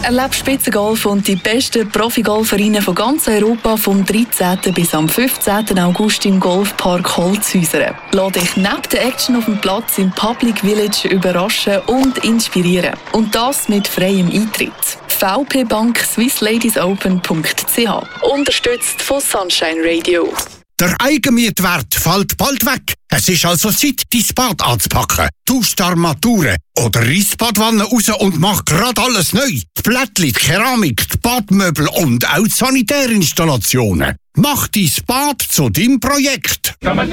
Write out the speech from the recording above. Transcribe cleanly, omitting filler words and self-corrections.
Erlebe Spitzengolf und die besten Profigolferinnen von ganz Europa vom 13. bis am 15. August im Golfpark Holzhäuser. Lass dich neben der Action auf dem Platz im Public Village überraschen und inspirieren. Und das mit freiem Eintritt. VP-Bank SwissLadiesOpen.ch. Unterstützt von Sunshine Radio. Der Eigenmietwert fällt bald weg. Es ist also Zeit, dein Bad anzupacken. Tausch die Armaturen oder reiss die Badwanne raus und mach grad alles neu. Die Plättli, die Keramik, die Badmöbel und auch die Sanitärinstallationen. Mach dein Bad zu deinem Projekt.